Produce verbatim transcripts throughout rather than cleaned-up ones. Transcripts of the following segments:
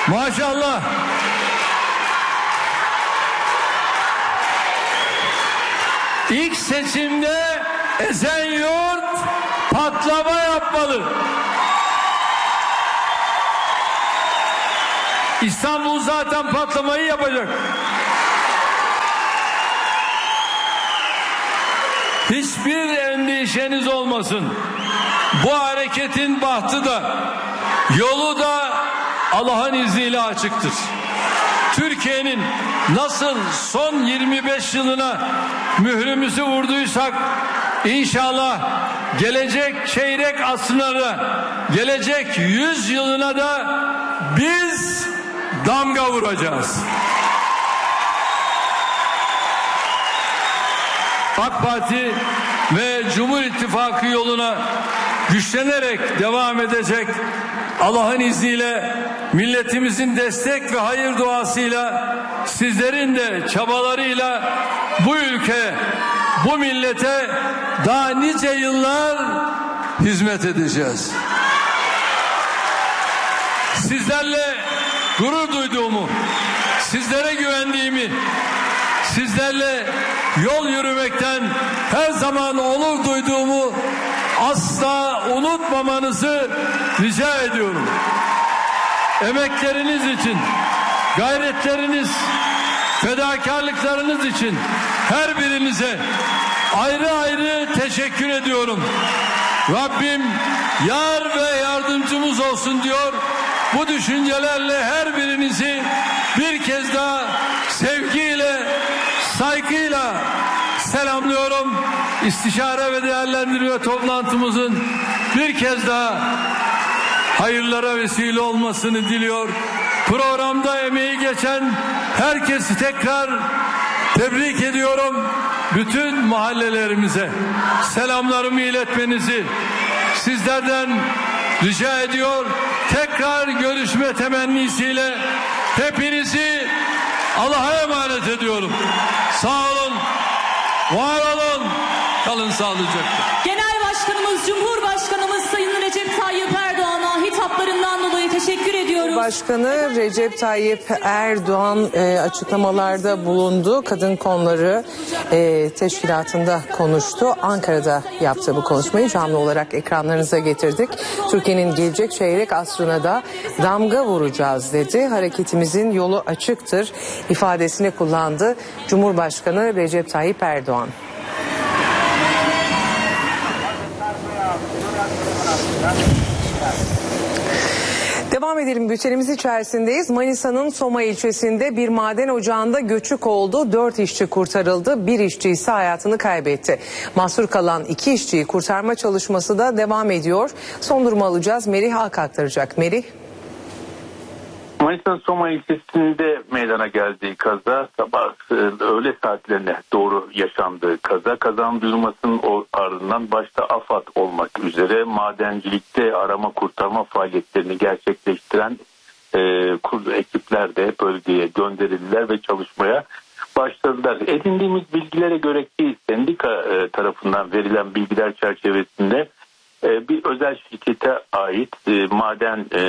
Maşallah. İlk seçimde Esenyurt patlama yapmalı. İstanbul zaten patlamayı yapacak. Hiçbir endişeniz olmasın. Bu hareketin bahtı da, yolu da Allah'ın izniyle açıktır. Türkiye'nin nasıl son yirmi beş yılına mührümüzü vurduysak, İnşallah gelecek çeyrek asrına da, gelecek yüz yılına da biz damga vuracağız. AK Parti ve Cumhur İttifakı yoluna güçlenerek devam edecek. Allah'ın izniyle, milletimizin destek ve hayır duasıyla, sizlerin de çabalarıyla bu ülke, bu millete daha nice yıllar hizmet edeceğiz. Sizlerle gurur duyduğumu, sizlere güvendiğimi, sizlerle yol yürümekten her zaman onur duyduğumu asla unutmamanızı rica ediyorum. Emekleriniz için, gayretleriniz, fedakarlıklarınız için her birinize ayrı ayrı teşekkür ediyorum. Rabbim yar ve yardımcımız olsun diyor. Bu düşüncelerle her birinizi bir kez daha sevgiyle, saygıyla selamlıyorum. İstişare ve değerlendirme toplantımızın bir kez daha hayırlara vesile olmasını diliyor. Programda emeği geçen herkesi tekrar tebrik ediyorum. Bütün mahallelerimize selamlarımı iletmenizi sizlerden rica ediyor. Tekrar görüşme temennisiyle hepinizi Allah'a emanet ediyorum. Sağ olun, var olun, kalın sağlıcakla. Genel Başkanımız, Cumhurbaşkanımız Sayın Recep Tayyip Erdoğan'a hitaplarından dolayı teşekkür ediyoruz. Başkanı Recep Tayyip Erdoğan e, açıklamalarda bulundu. Kadın Konuları e, Teşkilatı'nda konuştu. Ankara'da yaptı bu konuşmayı. Canlı olarak ekranlarınıza getirdik. Türkiye'nin gelecek çeyrek asrına da damga vuracağız dedi. Hareketimizin yolu açıktır ifadesini kullandı Cumhurbaşkanı Recep Tayyip Erdoğan. Devam edelim, bültenimiz içerisindeyiz. Manisa'nın Soma ilçesinde bir maden ocağında göçük oldu. Dört işçi kurtarıldı. Bir işçi ise hayatını kaybetti. Mahsur kalan iki işçiyi kurtarma çalışması da devam ediyor. Son durumu alacağız. Merih Ak aktaracak. Merih. Manisa'nın Soma ilçesinde meydana geldiği kaza, sabah öğle saatlerine doğru yaşandığı kaza. Kazanın duyulmasının ardından başta AFAD olmak üzere madencilikte arama kurtarma faaliyetlerini gerçekleştiren e, ekipler de bölgeye gönderildiler ve çalışmaya başladılar. Edindiğimiz bilgilere göre ki sendika e, tarafından verilen bilgiler çerçevesinde bir özel şirkete ait maden e,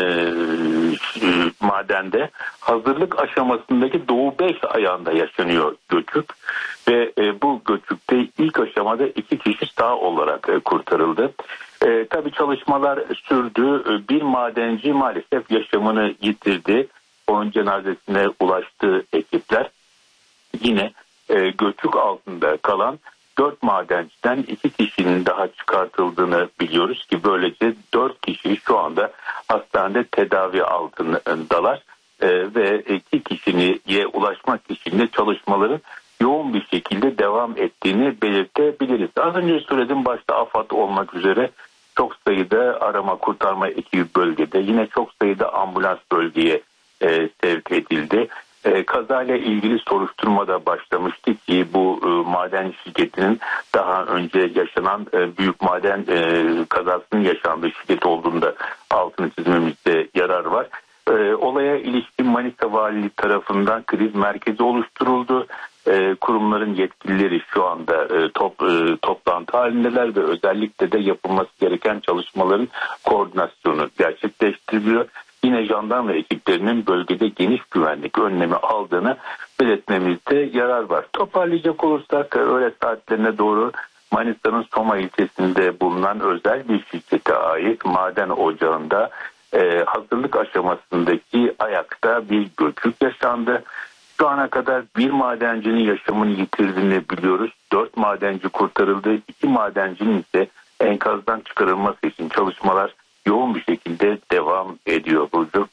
madende hazırlık aşamasındaki Doğu beş ayağında yaşanıyor göçük ve e, bu göçükte ilk aşamada iki kişi sağ olarak e, kurtarıldı. E, tabii çalışmalar sürdü. Bir madenci maalesef yaşamını yitirdi. Onun cenazesine ulaştı ekipler. Yine e, göçük altında kalan dört madenciden iki kişinin daha çıkartıldığını biliyoruz ki böylece dört kişi şu anda hastanede tedavi altındalar ee, ve iki kişiye ulaşmak için de çalışmaların yoğun bir şekilde devam ettiğini belirtebiliriz. Az önce söyledim, başta AFAD olmak üzere çok sayıda arama kurtarma ekibi bölgede, yine çok sayıda ambulans bölgeye e, sevk edildi. E, kazayla ilgili soruşturma da başlamıştı ki bu e, maden şirketinin daha önce yaşanan e, büyük maden e, kazasının yaşandığı şirket olduğunda altını çizmemizde yarar var. E, olaya ilişkin Manisa Valiliği tarafından kriz merkezi oluşturuldu. E, kurumların yetkilileri şu anda e, top, e, toplantı halindeler ve özellikle de yapılması gereken çalışmaların koordinasyonu gerçekleştiriliyor. yine jandarma ekiplerinin bölgede geniş güvenlik önlemi aldığını belirtmemizde yarar var. Toparlayacak olursak öğle saatlerine doğru Manisa'nın Soma ilçesinde bulunan özel bir şirkete ait maden ocağında e, hazırlık aşamasındaki ayakta bir göçük yaşandı. Şu ana kadar bir madencinin yaşamını yitirdiğini biliyoruz. Dört madenci kurtarıldı. İki madencinin ise enkazdan çıkarılması için çalışmalar yoğun bir şekilde devam ediyor Burcu.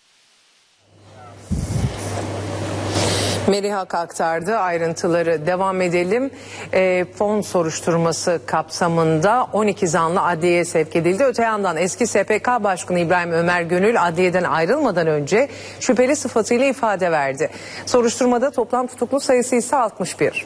Melih Hak aktardı. Ayrıntıları devam edelim. E, fon soruşturması kapsamında on iki zanlı adliyeye sevk edildi. Öte yandan eski S P K Başkanı İbrahim Ömer Gönül adliyeden ayrılmadan önce şüpheli sıfatıyla ifade verdi. Soruşturmada toplam tutuklu sayısı ise altmış bir.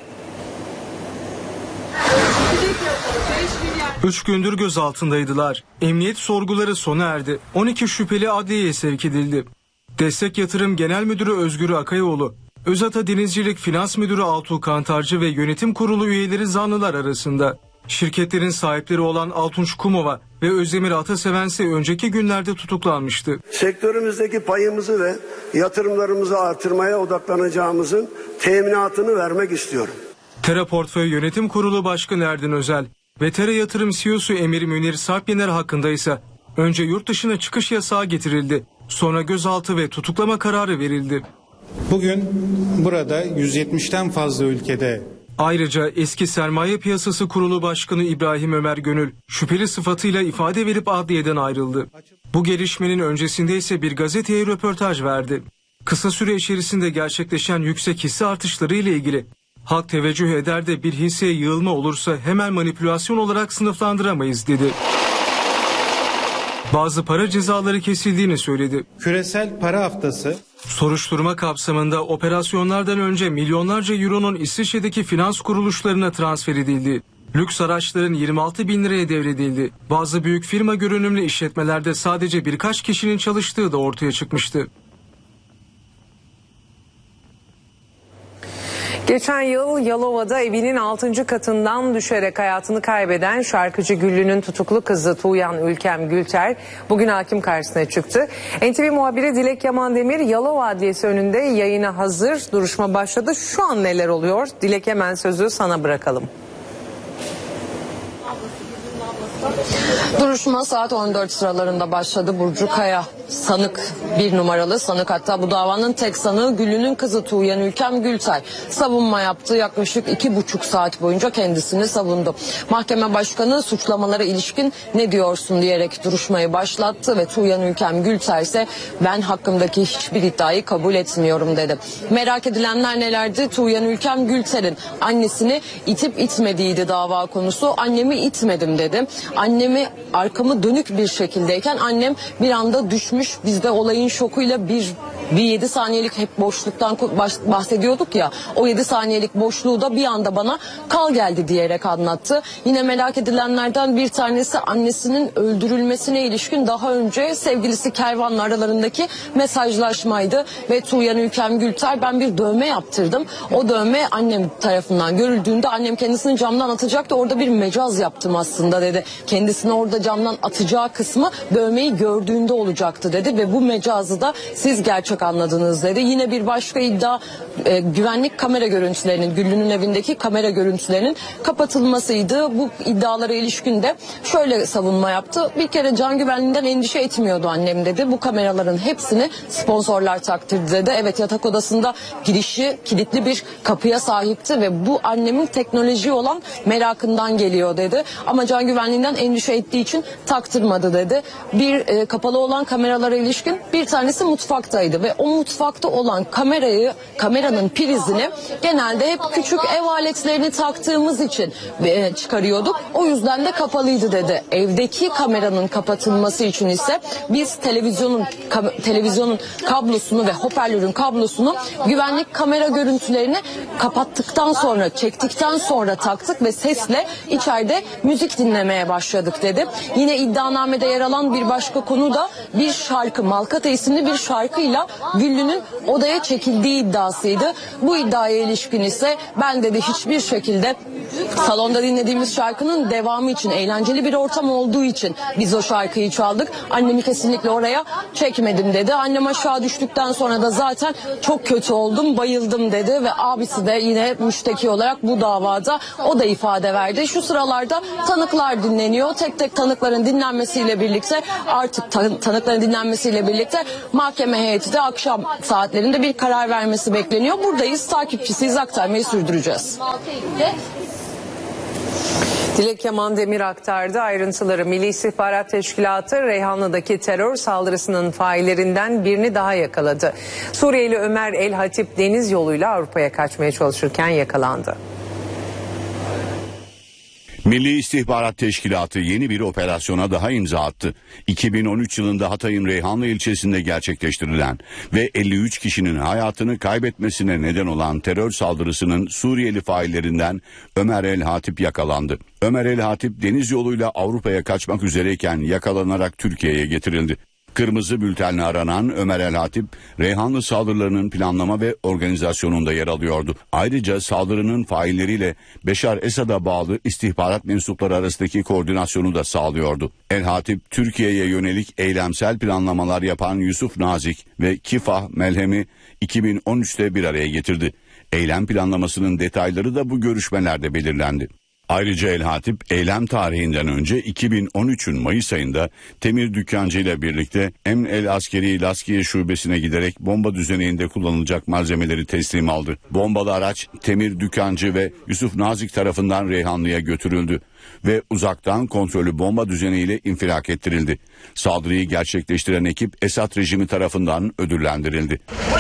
Üç gündür gözaltındaydılar. Emniyet sorguları sona erdi. on iki şüpheli adliyeye sevk edildi. Destek Yatırım Genel Müdürü Özgür Akayoğlu, Özata Denizcilik Finans Müdürü Altuğ Kantarcı ve yönetim kurulu üyeleri zanlılar arasında. Şirketlerin sahipleri olan Altunç Kumova ve Özdemir Ataseven ise önceki günlerde tutuklanmıştı. Sektörümüzdeki payımızı ve yatırımlarımızı artırmaya odaklanacağımızın teminatını vermek istiyorum. Tera Portföy Yönetim Kurulu Başkanı Erdin Özel ve Tera Yatırım C E O'su Emir Münir Sarpyener hakkında ise önce yurt dışına çıkış yasağı getirildi. Sonra gözaltı ve tutuklama kararı verildi. Bugün burada yüz yetmişten fazla ülkede. Ayrıca eski Sermaye Piyasası Kurulu Başkanı İbrahim Ömer Gönül şüpheli sıfatıyla ifade verip adliyeden ayrıldı. Bu gelişmenin öncesinde ise bir gazeteye röportaj verdi. Kısa süre içerisinde gerçekleşen yüksek hisse artışları ile ilgili halk teveccüh eder de bir hisseye yığılma olursa hemen manipülasyon olarak sınıflandıramayız dedi. Bazı para cezaları kesildiğini söyledi. Küresel para haftası. Soruşturma kapsamında operasyonlardan önce milyonlarca euronun İsviçre'deki finans kuruluşlarına transfer edildi. Lüks araçların yirmi altı bin liraya devredildi. Bazı büyük firma görünümlü işletmelerde sadece birkaç kişinin çalıştığı da ortaya çıkmıştı. Geçen yıl Yalova'da evinin altıncı katından düşerek hayatını kaybeden şarkıcı Güllü'nün tutuklu kızı Tuğyan Ülkem Gülter bugün hakim karşısına çıktı. N T V muhabiri Dilek Yamandemir Yalova Adliyesi önünde yayına hazır, duruşma başladı. Şu an neler oluyor? Dilek, hemen sözü sana bırakalım. Duruşma saat on dört sıralarında başladı. Burcu Kaya sanık, bir numaralı sanık, hatta bu davanın tek sanığı Güllü'nün kızı Tuğyan Ülkem Gülter savunma yaptı. Yaklaşık iki buçuk saat boyunca kendisini savundu. Mahkeme başkanı suçlamalara ilişkin ne diyorsun diyerek duruşmayı başlattı ve Tuğyan Ülkem Gülter ise ben hakkımdaki hiçbir iddiayı kabul etmiyorum dedi. Merak edilenler nelerdi? Tuğyan Ülkem Gülter'in annesini itip itmediğiydi dava konusu. Annemi itmedim dedi. Annemi arkamı dönük bir şekildeyken annem bir anda düşmüş. Biz de olayın şokuyla bir bir yedi saniyelik hep boşluktan bahsediyorduk ya, o yedi saniyelik boşluğu da bir anda bana kal geldi diyerek anlattı. Yine merak edilenlerden bir tanesi annesinin öldürülmesine ilişkin daha önce sevgilisi Kervan'la aralarındaki mesajlaşmaydı ve Tuğyan Ülkem Gülter ben bir dövme yaptırdım. O dövme annem tarafından görüldüğünde annem kendisini camdan atacaktı. Orada bir mecaz yaptım aslında dedi. Kendisini orada camdan atacağı kısmı dövmeyi gördüğünde olacaktı dedi ve bu mecazı da siz gerçek anladınız dedi. Yine bir başka iddia e, güvenlik kamera görüntülerinin, Güllü'nün evindeki kamera görüntülerinin kapatılmasıydı. Bu iddialara ilişkin de şöyle savunma yaptı. Bir kere can güvenliğinden endişe etmiyordu annem dedi. Bu kameraların hepsini sponsorlar taktırdı dedi. Evet, yatak odasında girişi kilitli bir kapıya sahipti ve bu annemin teknoloji olan merakından geliyor dedi. Ama can güvenliğinden endişe ettiği için taktırmadı dedi. Bir e, kapalı olan kameralara ilişkin bir tanesi mutfaktaydı ve o mutfakta olan kamerayı, kameranın prizini genelde hep küçük ev aletlerini taktığımız için e, çıkarıyorduk. O yüzden de kapalıydı dedi. Evdeki kameranın kapatılması için ise biz televizyonun ka, televizyonun kablosunu ve hoparlörün kablosunu güvenlik kamera görüntülerini kapattıktan sonra, çektikten sonra taktık ve sesle içeride müzik dinlemeye başladık dedi. Yine iddianamede yer alan bir başka konu da bir şarkı, Malkata isimli bir şarkıyla Güllü'nün odaya çekildiği iddiasıydı. Bu iddiaya ilişkin ise ben dedi hiçbir şekilde salonda dinlediğimiz şarkının devamı için, eğlenceli bir ortam olduğu için biz o şarkıyı çaldık. Annemi kesinlikle oraya çekmedim dedi. Annem aşağı düştükten sonra da zaten çok kötü oldum, bayıldım dedi ve abisi de yine müşteki olarak bu davada o da ifade verdi. Şu sıralarda tanıklar dinleniyor. Tek tek tanıkların dinlenmesiyle birlikte artık tan- tanıkların dinlenmesiyle birlikte mahkeme heyeti de akşam saatlerinde bir karar vermesi bekleniyor. Buradayız, takipçisiyiz, aktarmayı sürdüreceğiz. Dilek Yaman Demir aktardı ayrıntıları. Milli İstihbarat Teşkilatı Reyhanlı'daki terör saldırısının faillerinden birini daha yakaladı. Suriyeli Ömer El Hatip deniz yoluyla Avrupa'ya kaçmaya çalışırken yakalandı. Milli İstihbarat Teşkilatı yeni bir operasyona daha imza attı. iki bin on üç yılında Hatay'ın Reyhanlı ilçesinde gerçekleştirilen ve elli üç kişinin hayatını kaybetmesine neden olan terör saldırısının Suriyeli faillerinden Ömer El Hatip yakalandı. Ömer El Hatip deniz yoluyla Avrupa'ya kaçmak üzereyken yakalanarak Türkiye'ye getirildi. Kırmızı bültenle aranan Ömer El Hatip, Reyhanlı saldırılarının planlama ve organizasyonunda yer alıyordu. Ayrıca saldırının failleriyle Beşar Esad'a bağlı istihbarat mensupları arasındaki koordinasyonu da sağlıyordu. El Hatip, Türkiye'ye yönelik eylemsel planlamalar yapan Yusuf Nazik ve Kifah Melhem'i iki bin on üçte bir araya getirdi. Eylem planlamasının detayları da bu görüşmelerde belirlendi. Ayrıca El Hatip eylem tarihinden önce iki bin on üçün Mayıs ayında Temir Dükkancı ile birlikte Emn El Askeri Laskiye Şubesi'ne giderek bomba düzeninde kullanılacak malzemeleri teslim aldı. Bombalı araç Temir Dükkancı ve Yusuf Nazik tarafından Reyhanlı'ya götürüldü ve uzaktan kontrollü bomba düzeniyle infilak ettirildi. Saldırıyı gerçekleştiren ekip Esad rejimi tarafından ödüllendirildi.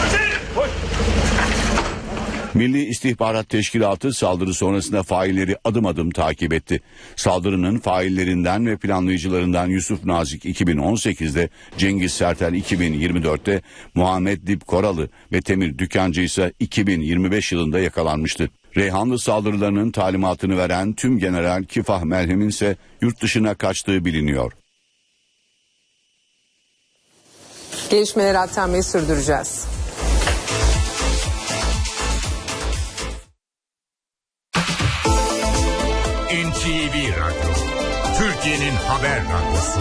Milli İstihbarat Teşkilatı saldırı sonrasında failleri adım adım takip etti. Saldırının faillerinden ve planlayıcılarından Yusuf Nazik iki bin on sekizde, Cengiz Sertel iki bin yirmi dörtte, Muhammed Dip Koralı ve Temir Dükkancı ise iki bin yirmi beş yılında yakalanmıştı. Reyhanlı saldırılarının talimatını veren Tüm General Kifah Melhem'in ise yurt dışına kaçtığı biliniyor. Gelişmeleri aktarmayı sürdüreceğiz. N T V Radyo, Türkiye'nin haber radyosu.